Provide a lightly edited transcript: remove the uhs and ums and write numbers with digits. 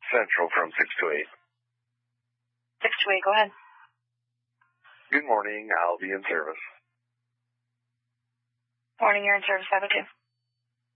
Central from 628. 628, go ahead. Good morning. I'll be in service. Morning, you're in service, 502.